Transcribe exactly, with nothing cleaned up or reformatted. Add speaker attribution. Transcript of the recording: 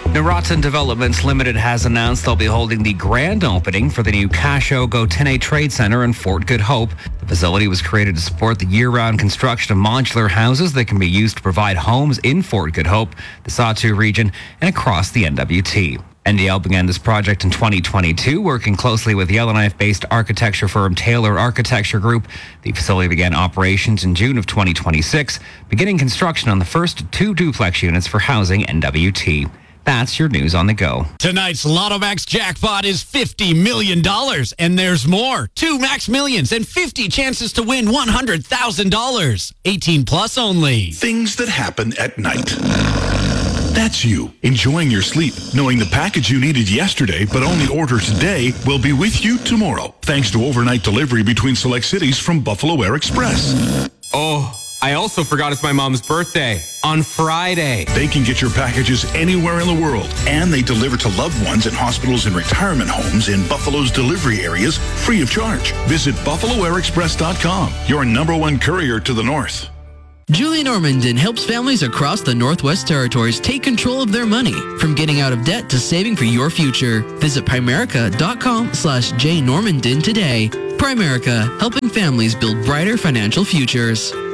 Speaker 1: Naratan Developments Limited has announced they'll be holding the grand opening for the new Cascio Gotine Trade Center in Fort Good Hope. The facility was created to support the year-round construction of modular houses that can be used to provide homes in Fort Good Hope, the Sahtu region, and across the N W T. N D L began this project in twenty twenty-two, working closely with Yellowknife-based architecture firm Taylor Architecture Group. The facility began operations in June of twenty twenty-six, beginning construction on the first two duplex units for housing N W T. That's your news on the go.
Speaker 2: Tonight's Lotto Max jackpot is fifty million dollars, and there's more. Two Max Millions and fifty chances to win one hundred thousand dollars. eighteen plus only.
Speaker 3: Things that happen at night. That's you, enjoying your sleep, knowing the package you needed yesterday but only order today will be with you tomorrow, thanks to overnight delivery between select cities from Buffalo Air Express.
Speaker 4: Oh, I also forgot it's my mom's birthday on Friday.
Speaker 3: They can get your packages anywhere in the world, and they deliver to loved ones in hospitals and retirement homes in Buffalo's delivery areas free of charge. Visit buffalo air express dot com, your number one courier to the north.
Speaker 5: Julie Normandin helps families across the Northwest Territories take control of their money, from getting out of debt to saving for your future. Visit primerica.com slash jnormandin today. Primerica, helping families build brighter financial futures.